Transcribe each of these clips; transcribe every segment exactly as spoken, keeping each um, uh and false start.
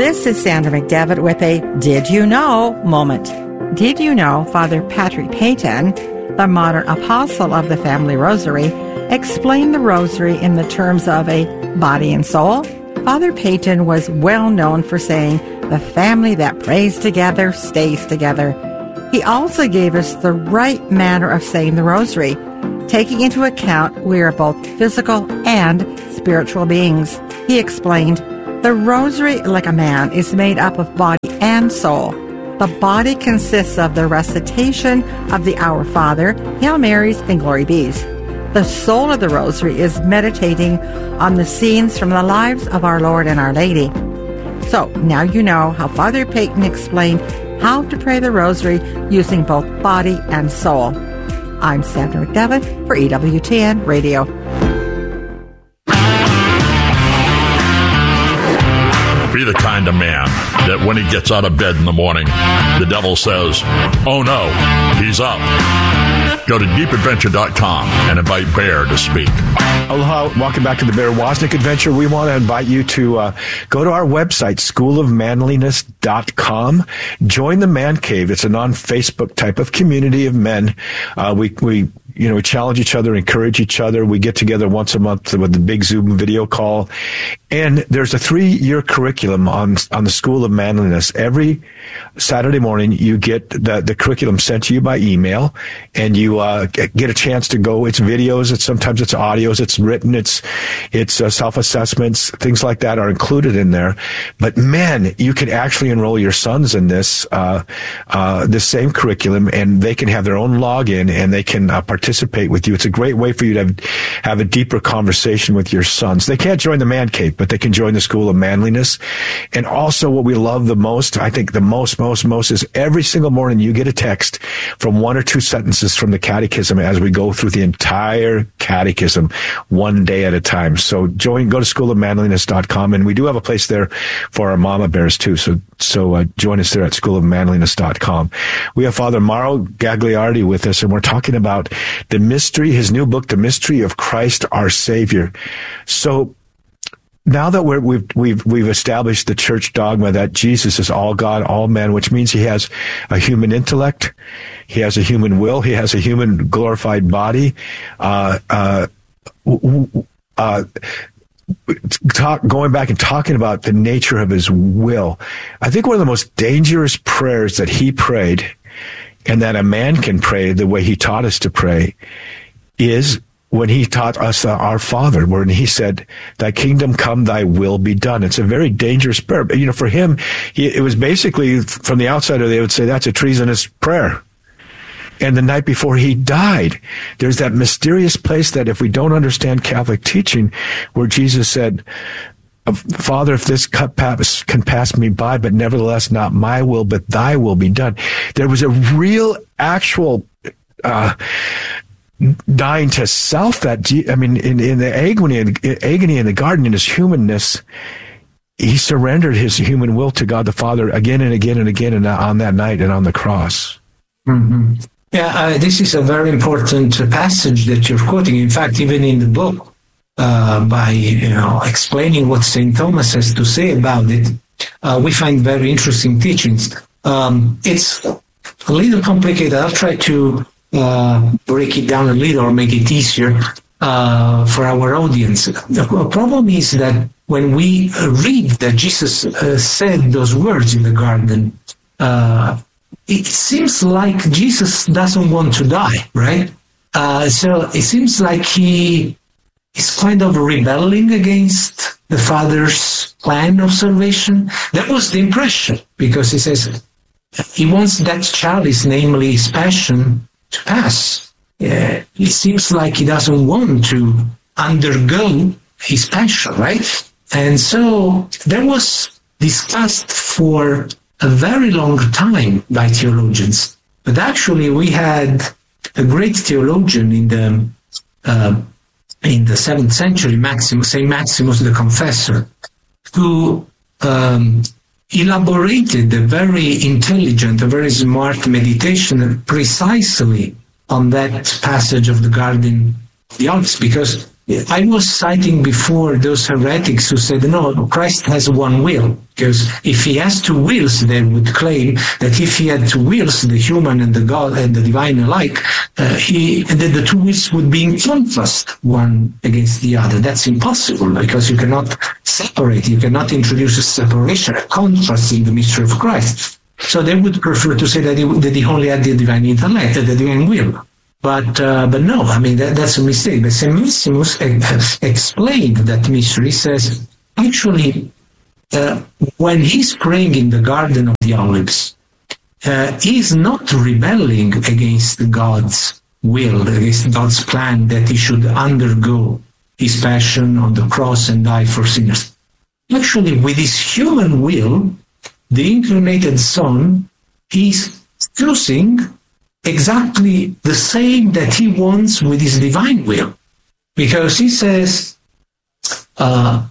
This is Sandra McDevitt with a Did You Know moment. Did you know Father Patrick Peyton, the modern apostle of the Family Rosary, explained the Rosary in the terms of a body and soul? Father Peyton was well known for saying, "The family that prays together stays together." He also gave us the right manner of saying the Rosary, taking into account we are both physical and spiritual beings. He explained, "The Rosary, like a man, is made up of body and soul. The body consists of the recitation of the Our Father, Hail Marys, and Glory Bees. The soul of the Rosary is meditating on the scenes from the lives of our Lord and Our Lady." So now you know how Father Peyton explained how to pray the Rosary using both body and soul. I'm Sandra McDevitt for E W T N Radio. Be the kind of man that when he gets out of bed in the morning, the devil says, "Oh no, he's up." Go to deep adventure dot com and invite Bear to speak. Aloha, welcome back to the Bear Wozniak Adventure. We want to invite you to uh, go to our website, school of manliness dot com. Join the Man Cave. It's a non-Facebook type of community of men. Uh, we, we, you know, we challenge each other, encourage each other. We get together once a month with the big Zoom video call. And there's a three-year curriculum on on the School of Manliness. Every Saturday morning, you get the, the curriculum sent to you by email, and you uh, get a chance to go. It's videos, it's sometimes it's audios, it's written, it's it's uh, self-assessments, things like that are included in there. But men, you can actually enroll your sons in this uh, uh, this same curriculum, and they can have their own login, and they can uh, participate with you. It's a great way for you to have, have a deeper conversation with your sons. They can't join the Man Cave, but they can join the School of Manliness. And also what we love the most, I think the most, most, most is every single morning you get a text from one or two sentences from the catechism as we go through the entire catechism one day at a time. So join, go to school of manliness dot com, and we do have a place there for our mama bears too. So, so uh, join us there at school of manliness dot com. We have Father Mauro Gagliardi with us, and we're talking about the mystery, his new book, The Mystery of Christ Our Savior. So, now that we're, we've we've we've established the church dogma that Jesus is all God, all man, which means he has a human intellect, he has a human will, he has a human glorified body. Uh, uh, uh, talk, going back and talking about the nature of his will, I think one of the most dangerous prayers that he prayed, and that a man can pray the way he taught us to pray, is when he taught us uh, our Father, when he said, "Thy kingdom come, thy will be done." It's a very dangerous prayer. But, you know, for him, he, it was basically, from the outsider, they would say that's a treasonous prayer. And the night before he died, there's that mysterious place that if we don't understand Catholic teaching, where Jesus said, "Father, if this cup pass, can pass me by, but nevertheless not my will, but thy will be done." There was a real, actual, uh, dying to self. That, I mean, in, in the agony, agony in the garden, in his humanness, he surrendered his human will to God the Father again and again and again, and on that night and on the cross. Mm-hmm. Yeah, uh, this is a very important passage that you're quoting. In fact, even in the book, uh, by you know explaining what Saint Thomas has to say about it, uh, we find very interesting teachings. Um, it's a little complicated. I'll try to Uh, break it down a little or make it easier uh, for our audience. The problem is that when we read that Jesus uh, said those words in the garden, uh, it seems like Jesus doesn't want to die, right? Uh, so it seems like he is kind of rebelling against the Father's plan of salvation. That was the impression, because he says he wants that chalice, namely his passion, to pass. Uh, it seems like he doesn't want to undergo his passion, right? And so that was discussed for a very long time by theologians. But actually, we had a great theologian in the uh, in the seventh century, Maximus, Saint Maximus the Confessor, who um, elaborated a very intelligent, a very smart meditation precisely on that passage of the Garden of the Olives, because I was citing before those heretics who said, no, Christ has one will, because if he has two wills, they would claim that if he had two wills, the human and the God and the divine alike, uh, he that the two wills would be in contrast one against the other. That's impossible, because you cannot separate, you cannot introduce a separation, a contrast in the mystery of Christ. So they would prefer to say that he, that he only had the divine intellect, the divine will. But uh, but no, I mean, that, that's a mistake. But Saint Maximus ex- explained that mystery, says, actually, uh, when he's praying in the Garden of the Olives, uh, he's not rebelling against God's will, against God's plan that he should undergo his passion on the cross and die for sinners. Actually, with his human will, the incarnated Son is choosing exactly the same that he wants with his divine will. Because he says, uh,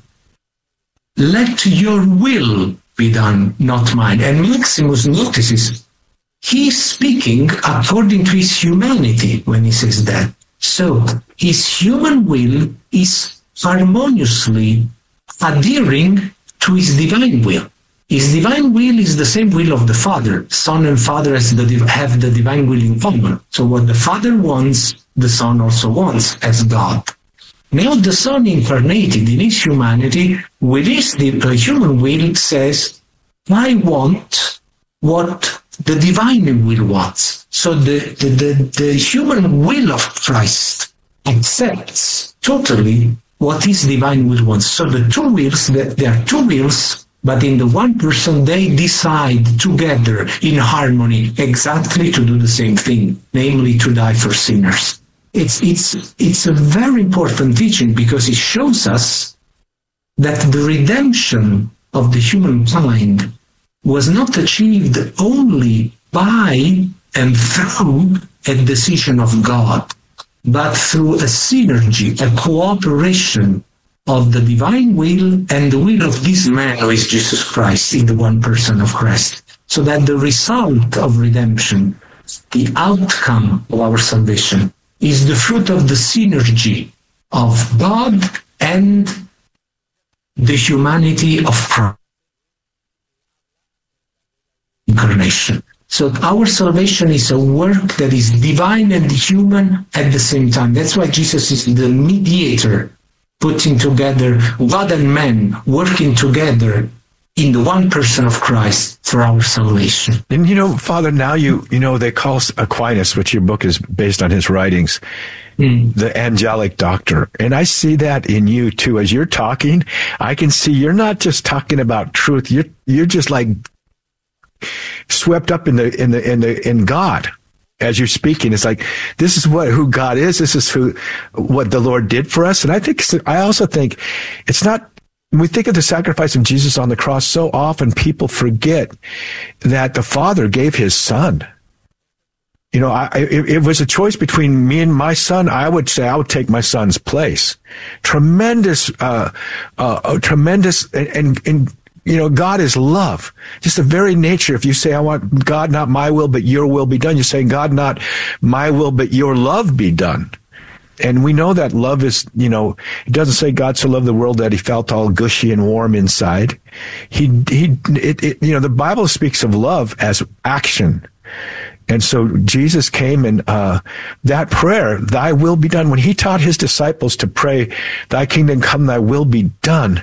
let your will be done, not mine. And Maximus notices, he's speaking according to his humanity when he says that. So his human will is harmoniously adhering to his divine will. His divine will is the same will of the Father. Son and Father has the, have the divine will in common. So what the Father wants, the Son also wants as God. Now the Son incarnated in his humanity, with his uh, human will, says, I want what the divine will wants. So the, the, the, the human will of Christ accepts totally what his divine will wants. So the two wills, there are two wills, but in the one person, they decide together in harmony exactly to do the same thing, namely to die for sinners. It's, it's, it's a very important teaching, because it shows us that the redemption of the humankind was not achieved only by and through a decision of God, but through a synergy, a cooperation of the divine will and the will of this man who is Jesus Christ in the one person of Christ. So that the result of redemption, the outcome of our salvation, is the fruit of the synergy of God and the humanity of Christ. Incarnation. So our salvation is a work that is divine and human at the same time. That's why Jesus is the mediator, putting together God and man, working together in the one person of Christ for our salvation. And you know, Father, now you, you know, they call Aquinas, which your book is based on his writings, mm. the angelic doctor. And I see that in you too. As you're talking, I can see you're not just talking about truth. You're, you're just like swept up in the, in the, in the, in God. As you're speaking, it's like, this is what, who God is. This is who, what the Lord did for us. And I think, I also think it's not, when we think of the sacrifice of Jesus on the cross, so often people forget that the Father gave his Son. You know, I, it, it was a choice between me and my son. I would say I would take my son's place. Tremendous, uh, uh, tremendous, and, and, and you know, God is love. Just the very nature. If you say, I want God, not my will, but your will be done, you're saying, God, not my will, but your love be done. And we know that love is, you know, it doesn't say God so loved the world that he felt all gushy and warm inside. He, he, it, it, you know, the Bible speaks of love as action. And so Jesus came and, uh, that prayer, thy will be done, when he taught his disciples to pray, thy kingdom come, thy will be done.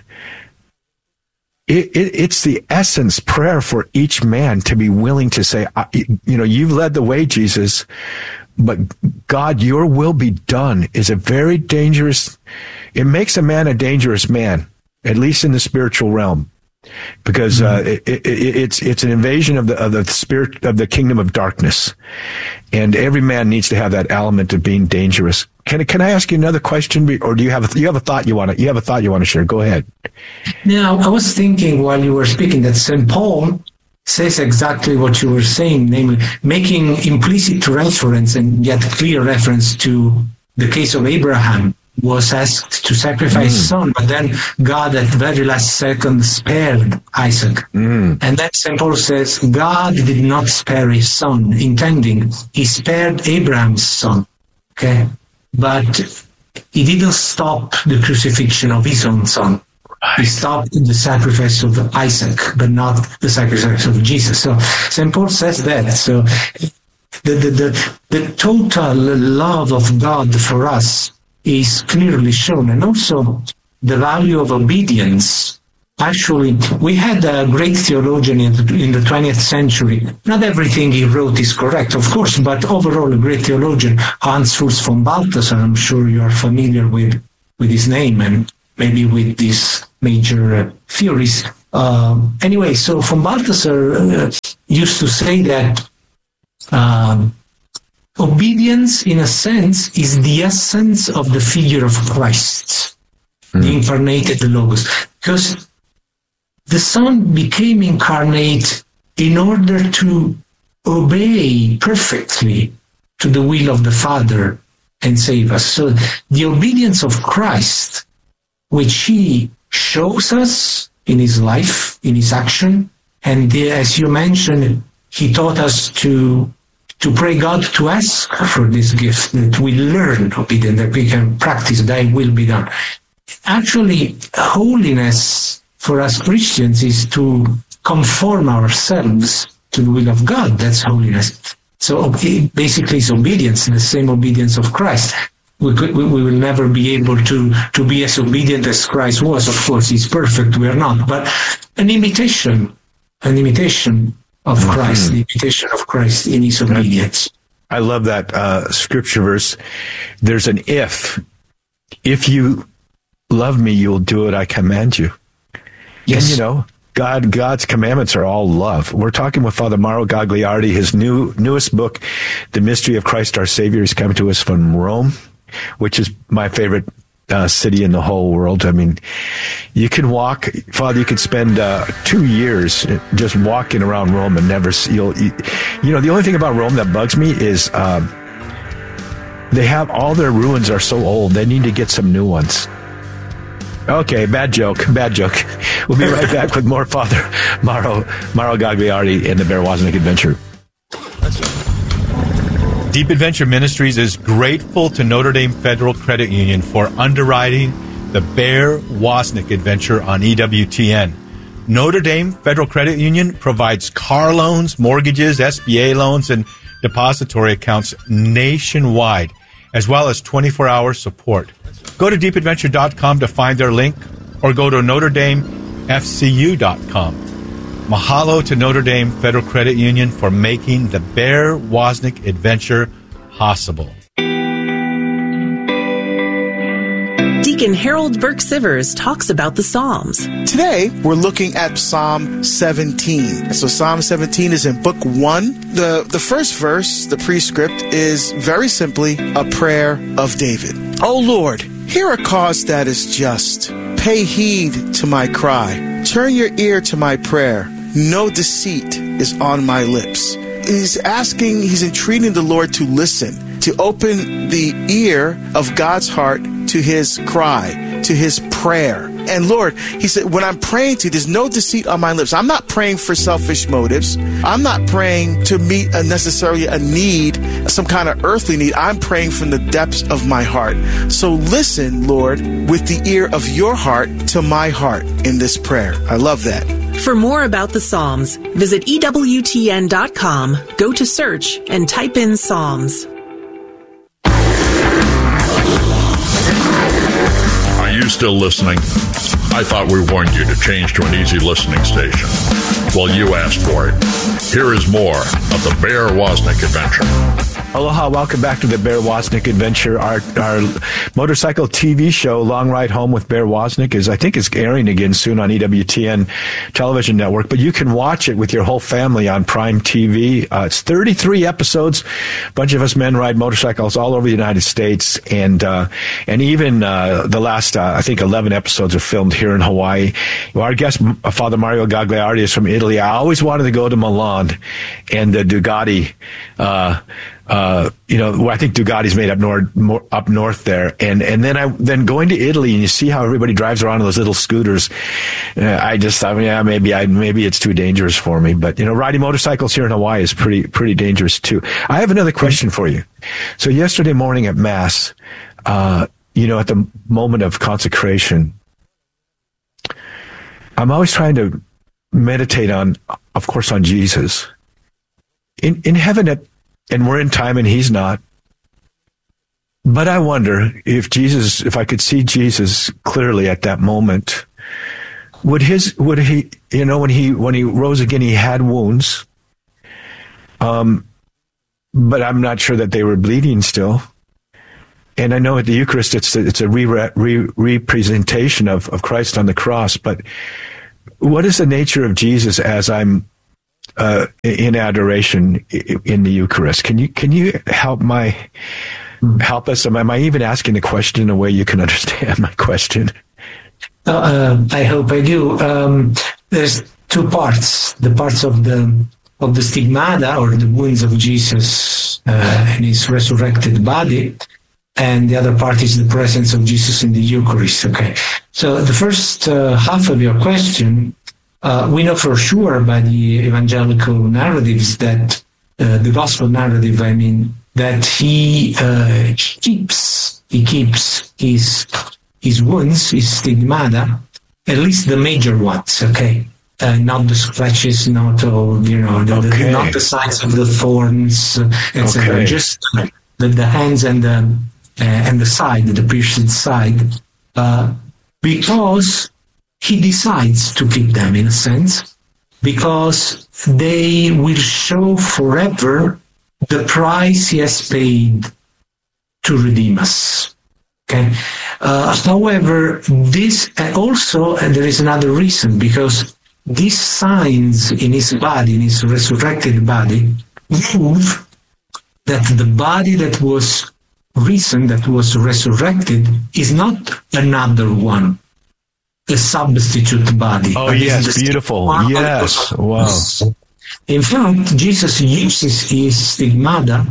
It, it, it's the essence prayer for each man to be willing to say, I, you know, you've led the way, Jesus, but God, your will be done is a very dangerous, it makes a man a dangerous man, at least in the spiritual realm, because uh, it, it, it's it's an invasion of the of the spirit of the kingdom of darkness, and every man needs to have that element of being dangerous. Can can I ask you another question, or do you have a, you have a thought you want to you have a thought you want to share? Go ahead. Now, I was thinking while you were speaking that Saint Paul says exactly what you were saying, namely making implicit reference and yet clear reference to the case of Abraham, was asked to sacrifice his mm. son, but then God at the very last second spared Isaac. Mm. And then Saint Paul says, God did not spare his son, intending, he spared Abraham's son. Okay? But he didn't stop the crucifixion of his own son. He stopped the sacrifice of Isaac, but not the sacrifice of Jesus. So Saint Paul says that. So the, the, the, the total love of God for us is clearly shown. And also the value of obedience. Actually, we had a great theologian in the, in the twentieth century. Not everything he wrote is correct, of course, but overall a great theologian, Hans Urs von Balthasar. I'm sure you are familiar with, with his name and maybe with these major uh, theories. Uh, anyway, so von Balthasar uh, used to say that um, obedience, in a sense, is the essence of the figure of Christ, mm. the incarnated Logos. Because the Son became incarnate in order to obey perfectly to the will of the Father and save us. So the obedience of Christ, which he shows us in his life, in his action, and the, as you mentioned, he taught us to to pray God to ask for this gift, that we learn obedience, that we can practice thy will be done. Actually, holiness for us Christians is to conform ourselves to the will of God. That's holiness. So it basically it's obedience, the same obedience of Christ. We, could, we, we will never be able to, to be as obedient as Christ was. Of course, he's perfect. We are not. But an imitation, an imitation of mm-hmm. Christ, the imitation of Christ in his obedience. I love that uh, scripture verse. There's an if. If you love me, you will do what I command you. Yes. And you know, God, God's commandments are all love. We're talking with Father Mauro Gagliardi. His new newest book, The Mystery of Christ Our Savior, is coming to us from Rome, which is my favorite uh, city in the whole world. I mean, you can walk, Father, you could spend uh, two years just walking around Rome and never see, you'll, you, you know, the only thing about Rome that bugs me is um, they have, all their ruins are so old, they need to get some new ones. Okay, bad joke, bad joke. We'll be right back with more Father Mauro, Mauro Gagliardi in the Bear Wozniak Adventure. Deep Adventure Ministries is grateful to Notre Dame Federal Credit Union for underwriting the Bear Wozniak Adventure on E W T N. Notre Dame Federal Credit Union provides car loans, mortgages, S B A loans, and depository accounts nationwide, as well as twenty-four hour support. Go to deep adventure dot com to find their link, or go to notre dame f c u dot com. Mahalo to Notre Dame Federal Credit Union for making the Bear Wozniak Adventure possible. Deacon Harold Burke Sivers talks about the Psalms. Today, we're looking at Psalm seventeen. So Psalm seventeen is in book one. The, the first verse, the prescript, is very simply a prayer of David. O Lord, hear a cause that is just. Pay heed to my cry. Turn your ear to my prayer. No deceit is on my lips. He's asking, he's entreating the Lord to listen, to open the ear of God's heart to his cry, to his prayer. And Lord, he said, when I'm praying to you, there's no deceit on my lips. I'm not praying for selfish motives. I'm not praying to meet a necessarily a need, some kind of earthly need. I'm praying from the depths of my heart. So listen, Lord, with the ear of your heart to my heart in this prayer. I love that. For more about the Psalms, visit E W T N dot com, go to search, and type in Psalms. Are you still listening? I thought we warned you to change to an easy listening station. Well, you asked for it. Here is more of the Bear Wozniak Adventure. Aloha, welcome back to the Bear Wozniak Adventure. Our our motorcycle T V show, Long Ride Home with Bear Wozniak, is I think is airing again soon on E W T N television network, but you can watch it with your whole family on Prime T V. Uh, it's thirty-three episodes. A bunch of us men ride motorcycles all over the United States, and uh, and even uh, the last, uh, I think, eleven episodes are filmed here in Hawaii. Our guest, Father Mauro Gagliardi, is from Italy. I always wanted to go to Milan and the Dugatti. Uh, Uh, you know, I think Ducati's made up north, more, up north there, and and then I then going to Italy, and you see how everybody drives around on those little scooters. Uh, I just thought, yeah, maybe I maybe it's too dangerous for me. But you know, riding motorcycles here in Hawaii is pretty pretty dangerous too. I have another question for you. So yesterday morning at Mass, uh, you know, at the moment of consecration, I'm always trying to meditate on, of course, on Jesus. In in heaven, it, and we're in time and he's not. But I wonder if Jesus, if I could see Jesus clearly at that moment, would his, would he, you know, when he, when he rose again, he had wounds. Um, but I'm not sure that they were bleeding still. And I know at the Eucharist, it's a, it's a re, re, representation of, of Christ on the cross. But what is the nature of Jesus as I'm uh, in adoration in the Eucharist? Can you can you help my help us? Am I even asking the question in a way you can understand my question? Uh, uh, I hope I do. Um, there's two parts: the parts of the of the stigmata, or the wounds of Jesus uh, in his resurrected body. And the other part is the presence of Jesus in the Eucharist. Okay, so the first uh, half of your question, uh, we know for sure by the evangelical narratives that uh, the gospel narrative, I mean, that he uh, keeps he keeps his his wounds, his stigmata, at least the major ones. Okay, uh, not the scratches, not all, you know, the, okay. the, not the signs of the thorns, et cetera. Okay. Just uh, the, the hands and the Uh, and the side, the pierced side, uh, because he decides to keep them, in a sense, because they will show forever the price he has paid to redeem us. Okay. Uh, however, this uh, also, and there is another reason, because these signs in his body, in his resurrected body, prove that the body that was risen, that was resurrected, is not another one, a substitute body. Oh, yes, beautiful. Yes, wow. In fact, Jesus uses his stigmata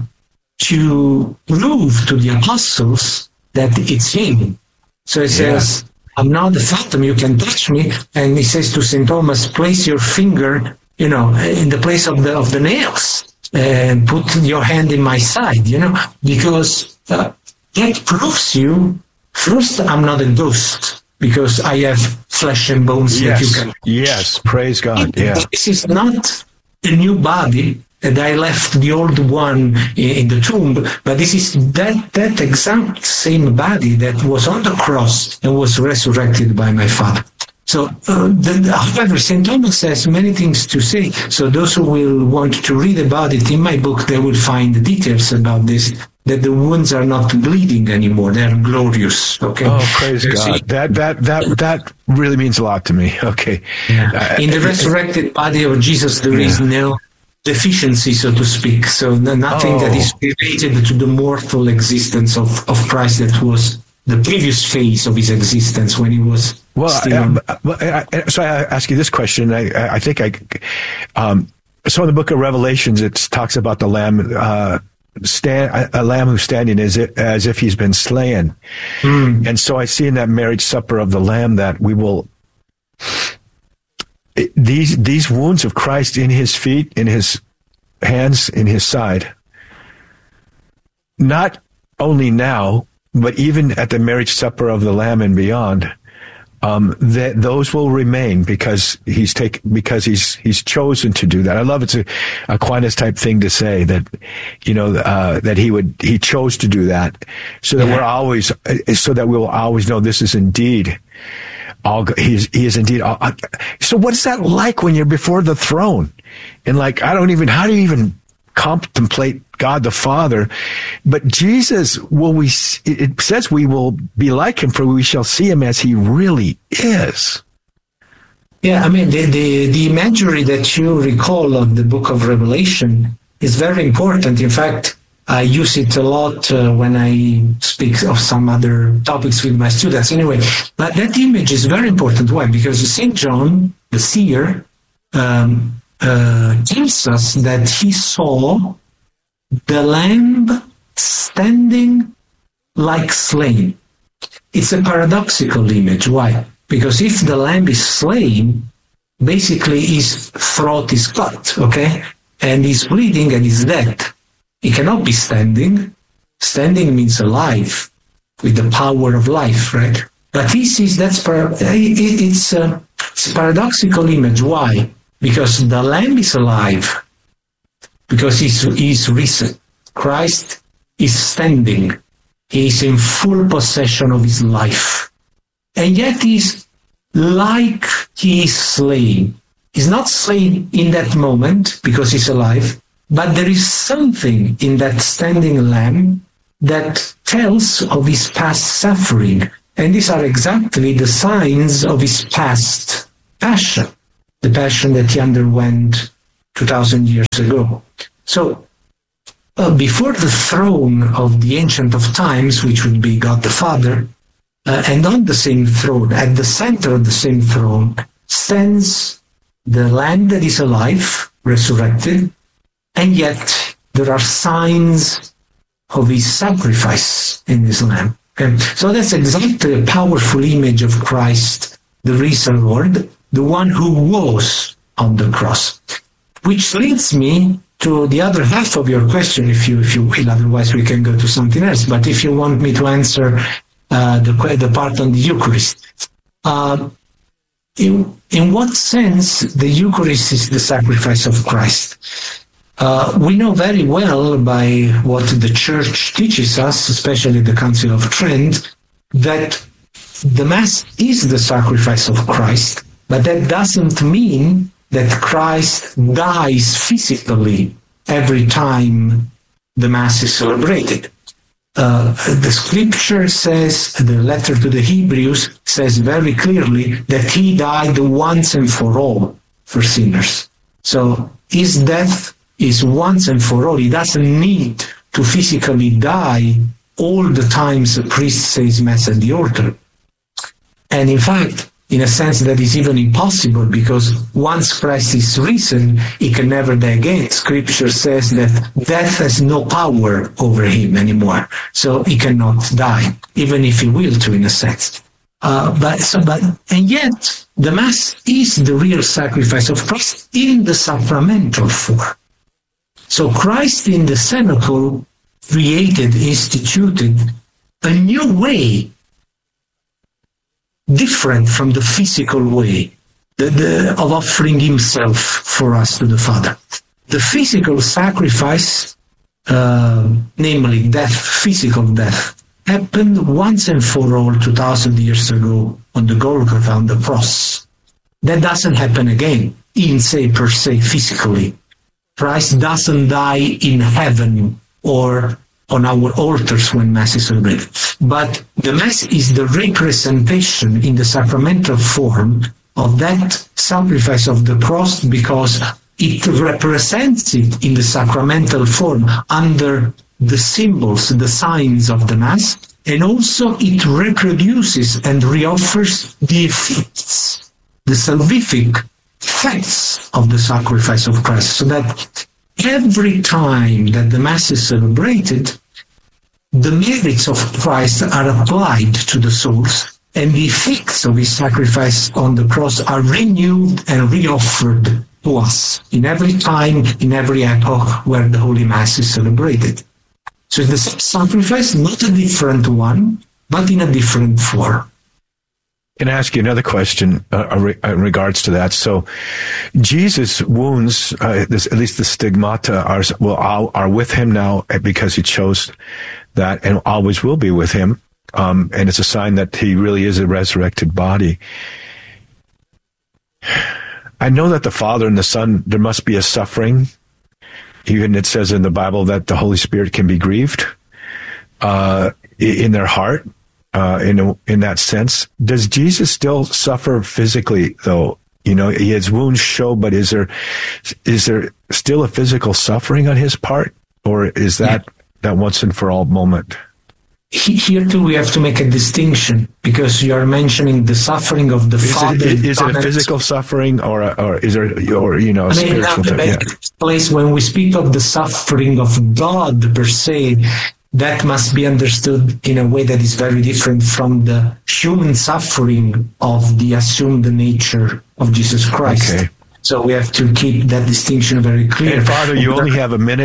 to prove to the apostles that it's him. So he says, yeah. I'm not the phantom, you can touch me. And he says to Saint Thomas, place your finger, you know, in the place of the of the nails, and put your hand in my side, you know, because Uh, that proves you, first, I'm not a ghost, because I have flesh and bones. Yes, that you can. Yes, praise God. Yeah. This is not a new body, and I left the old one in the tomb, but this is that, that exact same body that was on the cross and was resurrected by my Father. So, uh, the, however, Saint Thomas has many things to say. So those who will want to read about it in my book, they will find the details about this, that the wounds are not bleeding anymore. They're glorious. Okay. Oh, praise There's God. A, that, that, that, that really means a lot to me. Okay. Yeah. Uh, in the resurrected body of Jesus, there yeah. is no deficiency, so to speak. So nothing oh. that is related to the mortal existence of, of Christ that was the previous phase of his existence when he was well, still I, I, I, so I ask you this question. I, I think I, um, so in the book of Revelations, it talks about the lamb, uh, stand, a lamb who's standing as if, as if he's been slain. Mm. And so I see in that marriage supper of the lamb that we will, it, these, these wounds of Christ in his feet, in his hands, in his side, not only now, but even at the marriage supper of the Lamb and beyond, um, that those will remain because he's take because he's he's chosen to do that. I love it's a Aquinas type thing to say that, you know, uh, that he would he chose to do that, so that yeah. we're always so that we will always know this is indeed all. He's he is indeed all. So what is that like when you're before the throne, and like I don't even how do you even contemplate God the Father, but Jesus, will we, it says we will be like him, for we shall see him as he really is. Yeah, I mean, the, the, the imagery that you recall of the book of Revelation is very important. In fact, I use it a lot uh, when I speak of some other topics with my students. Anyway, but that image is very important. Why? Because Saint John, the seer, um, uh, tells us that he saw the lamb standing like slain. It's a paradoxical image. Why? Because if the lamb is slain, basically his throat is cut, okay? And he's bleeding and he's dead. He cannot be standing. Standing means alive. with the power of life, right? But he sees that's par- it's, a, it's a paradoxical image. Why? Because the Lamb is alive, because he's, he's risen. Christ is standing. He is in full possession of his life. And yet he's like he is slain. He's not slain in that moment because he's alive, but there is something in that standing Lamb that tells of his past suffering. And these are exactly the signs of his past passion, the passion that he underwent two thousand years ago. So, uh, before the throne of the Ancient of Times, which would be God the Father, uh, and on the same throne, at the center of the same throne, stands the Lamb that is alive, resurrected, and yet there are signs of his sacrifice in this Lamb. And so that's exactly a powerful image of Christ, the risen Lord, the one who was on the cross. Which leads me to the other half of your question, if you if you will. Otherwise, we can go to something else. But if you want me to answer uh, the the part on the Eucharist, uh, in in what sense the Eucharist is the sacrifice of Christ? Uh, we know very well by what the Church teaches us, especially the Council of Trent, that the Mass is the sacrifice of Christ, but that doesn't mean that Christ dies physically every time the Mass is celebrated. Uh, the Scripture says, the letter to the Hebrews says very clearly that he died once and for all for sinners. So his death is once and for all. He doesn't need to physically die all the times a priest says Mass at the altar. And in fact, in a sense that is even impossible, because once Christ is risen, he can never die again. Scripture says that death has no power over him anymore. So he cannot die, even if he will to, in a sense. Uh, but, so, but, and yet, the Mass is the real sacrifice of Christ in the sacramental form. So Christ in the cenacle created, instituted a new way, different from the physical way the, the, of offering himself for us to the Father. The physical sacrifice, uh, namely death, physical death, happened once and for all two thousand years ago on the Golgotha, on the cross. That doesn't happen again, in say per se, physically. Christ doesn't die in heaven or on our altars when Mass is celebrated. But the Mass is the representation in the sacramental form of that sacrifice of the cross, because it represents it in the sacramental form under the symbols, the signs of the Mass, and also it reproduces and reoffers the effects, the salvific effects of the sacrifice of Christ, so that every time that the Mass is celebrated, the merits of Christ are applied to the souls, and the effects of his sacrifice on the cross are renewed and reoffered to us in every time, in every epoch where the Holy Mass is celebrated. So the sacrifice, not a different one, but in a different form. Can I ask you another question uh, in regards to that? So, Jesus' wounds, uh, this, at least the stigmata, are well are, are with him now because he chose that, and always will be with him. Um, and it's a sign that he really is a resurrected body. I know that the Father and the Son, there must be a suffering. Even it says in the Bible that the Holy Spirit can be grieved uh, in their heart. Uh, in a, in that sense, does Jesus still suffer physically, though? You know, his wounds show, but is there is there still a physical suffering on his part, or is that yeah. that once and for all moment? Here too, we have to make a distinction, because you are mentioning the suffering of the is Father. It, is it a physical suffering, or a, or is there, or you know, a I mean, spiritual? Now, yeah. Place when we speak of the suffering of God per se, that must be understood in a way that is very different from the human suffering of the assumed nature of Jesus Christ. Okay. So we have to keep that distinction very clear. And Father, you only have a minute and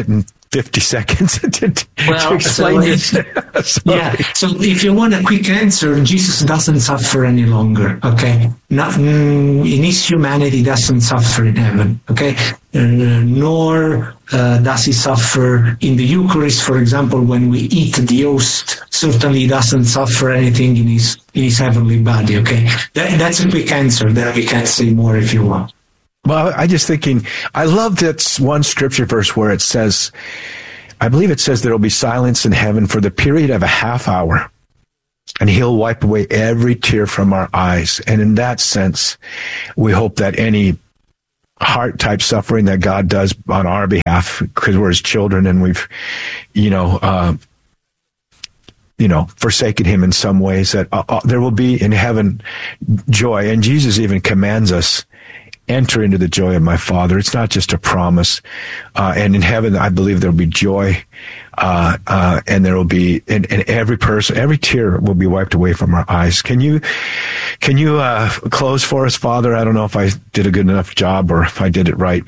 fifty seconds to, well, to explain so this. Yeah, so if you want a quick answer, Jesus doesn't suffer any longer, okay? Not, mm, in his humanity, doesn't suffer in heaven, okay? Uh, nor uh, does he suffer in the Eucharist, for example, when we eat the host, certainly he doesn't suffer anything in his in his heavenly body, okay? That, that's a quick answer. Then we can say more if you want. Well, I just thinking, I love that one scripture verse where it says, I believe it says there will be silence in heaven for the period of a half hour, and he'll wipe away every tear from our eyes. And in that sense, we hope that any heart type suffering that God does on our behalf, because we're his children and we've, you know, uh, you know, forsaken him in some ways, that uh, uh, there will be in heaven joy. And Jesus even commands us, enter into the joy of my Father. It's not just a promise. Uh, and in heaven, I believe there will be joy. Uh, uh, and there will be, and, and every person, every tear will be wiped away from our eyes. Can you, can you, uh, close for us, Father? I don't know if I did a good enough job or if I did it right.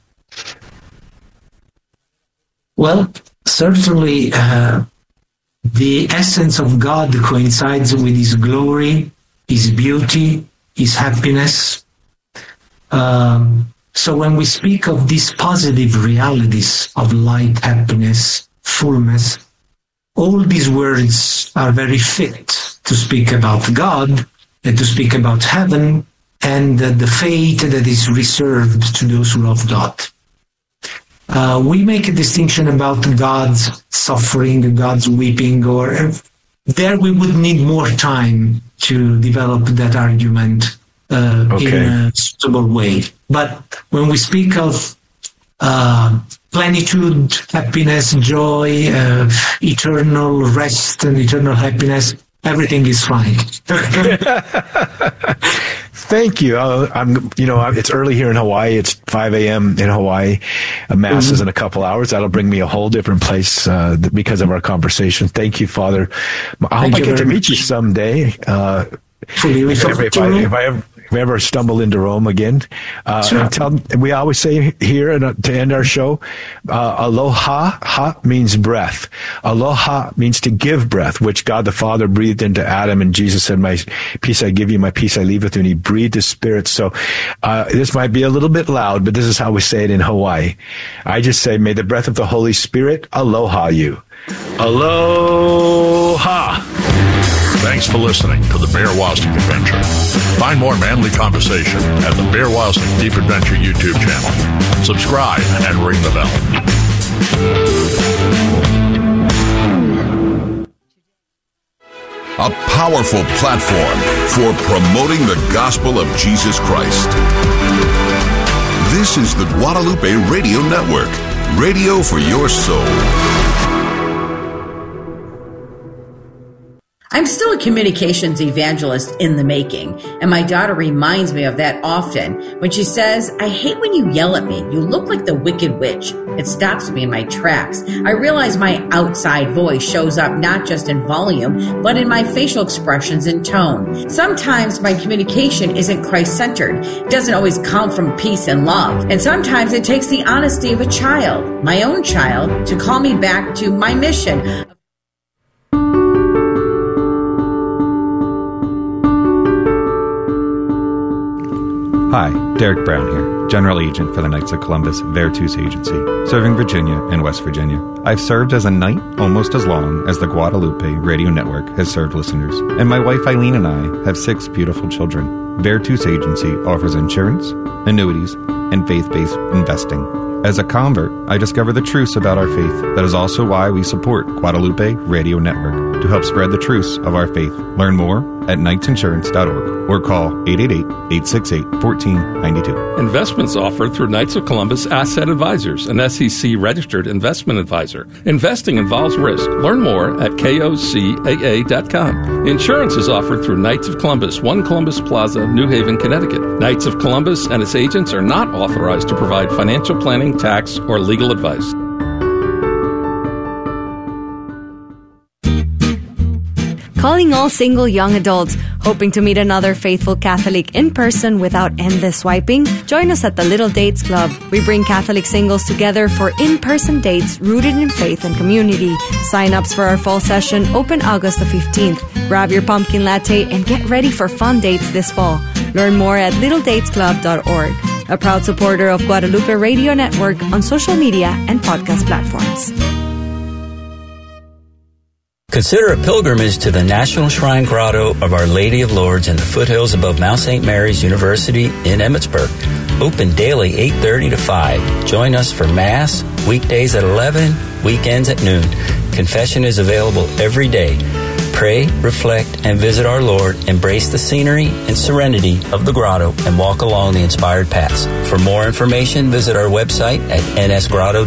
Well, certainly, uh, the essence of God coincides with his glory, his beauty, his happiness. Um, so when we speak of these positive realities of light, happiness, fullness, all these words are very fit to speak about God and to speak about heaven and uh, the fate that is reserved to those who love God. Uh, we make a distinction about God's suffering, God's weeping, or uh, there we would need more time to develop that argument Uh, okay. in a suitable way. But when we speak of uh, plenitude, happiness, joy, uh, eternal rest and eternal happiness, everything is fine. Thank you. Uh, I'm, you know, it's early here in Hawaii. It's five a.m. in Hawaii. A mass mm-hmm. is in a couple hours. That'll bring me a whole different place uh, because of our conversation. Thank you, Father. I hope I get to meet much. you someday. Uh, if, if, if, I, if I ever If we ever stumble into Rome again, uh, sure. and tell, we always say here and to end our show, uh, aloha, ha means breath. Aloha means to give breath, which God the Father breathed into Adam, and Jesus said, my peace I give you, my peace I leave with you, and he breathed his spirit. So uh, this might be a little bit loud, but this is how we say it in Hawaii. I just say, may the breath of the Holy Spirit aloha you. Aloha. Thanks for listening to the Bear Wozniak Adventure. Find more manly conversation at the Bear Wozniak Deep Adventure YouTube channel. Subscribe and ring the bell. A powerful platform for promoting the gospel of Jesus Christ. This is the Guadalupe Radio Network, radio for your soul. I'm still a communications evangelist in the making, and my daughter reminds me of that often when she says, I hate when you yell at me. You look like the Wicked Witch. It stops me in my tracks. I realize my outside voice shows up not just in volume, but in my facial expressions and tone. Sometimes my communication isn't Christ-centered. It doesn't always come from peace and love. And sometimes it takes the honesty of a child, my own child, to call me back to my mission. Hi, Derek Brown here, General Agent for the Knights of Columbus Vertus Agency, serving Virginia and West Virginia. I've served as a knight almost as long as the Guadalupe Radio Network has served listeners, and my wife Eileen and I have six beautiful children. Vertus Agency offers insurance, annuities, and faith-based investing. As a convert, I discovered the truths about our faith. That is also why we support Guadalupe Radio Network, to help spread the truths of our faith. Learn more at knights insurance dot org or call eight eight eight, eight six eight, one four nine two. Investments offered through Knights of Columbus Asset Advisors, an S E C-registered investment advisor. Investing involves risk. Learn more at K O C A A dot com. Insurance is offered through Knights of Columbus, One Columbus Plaza, New Haven, Connecticut. Knights of Columbus and its agents are not authorized to provide financial planning, tax, or legal advice. Calling all single young adults hoping to meet another faithful Catholic in person without endless swiping? Join us at the Little Dates Club. We bring Catholic singles together for in-person dates rooted in faith and community. Sign-ups for our fall session open August the fifteenth. Grab your pumpkin latte and get ready for fun dates this fall. Learn more at little dates club dot org. A proud supporter of Guadalupe Radio Network on social media and podcast platforms. Consider a pilgrimage to the National Shrine Grotto of Our Lady of Lourdes in the foothills above Mount Saint Mary's University in Emmitsburg. Open daily eight thirty to five. Join us for Mass, weekdays at eleven, weekends at noon. Confession is available every day. Pray, reflect, and visit our Lord. Embrace the scenery and serenity of the grotto and walk along the inspired paths. For more information, visit our website at n s grotto